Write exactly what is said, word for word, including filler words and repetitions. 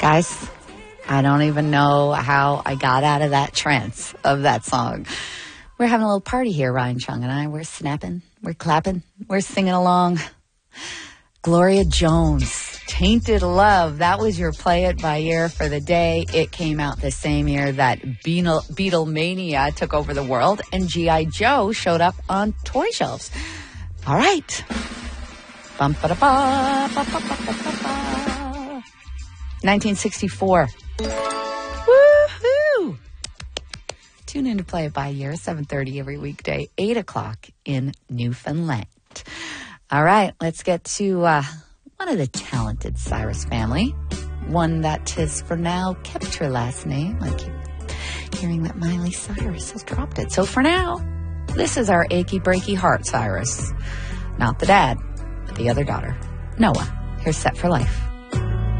Guys, I don't even know how I got out of that trance of that song. We're having a little party here, Ryan Chung and I. We're snapping, we're clapping, we're singing along. Gloria Jones, Tainted Love. That was your play it by ear for the day. It came out the same year that Beatle, Beatlemania took over the world and G I. Joe showed up on toy shelves. All right. Bum, ba-da-ba, ba-ba-ba-ba-ba. nineteen sixty-four. Woohoo! Tune in to Play It By Ear, seven thirty every weekday, eight o'clock in Newfoundland. All right, let's get to uh, one of the talented Cyrus family. One that has, for now, kept her last name. I keep hearing that Miley Cyrus has dropped it. So for now, this is our achy breaky heart Cyrus. Not the dad, but the other daughter, Noah. Here's Set for Life.